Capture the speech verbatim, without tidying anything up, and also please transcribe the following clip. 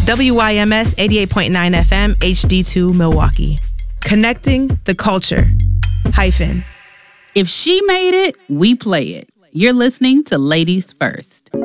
W Y M S eighty-eight point nine F M, H D two Milwaukee. Connecting the culture. Hyphen. If she made it, we play it. You're listening to Ladies First.